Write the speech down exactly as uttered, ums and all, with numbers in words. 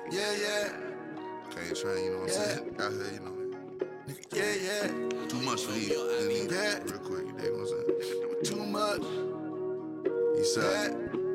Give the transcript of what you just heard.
Yeah, yeah. Can't train, you know what I'm Yeah. saying? Out here, you know. Yeah, yeah. Too much for these. And these Yeah. real quick, you dig what I'm saying? Too much. East side. Yeah.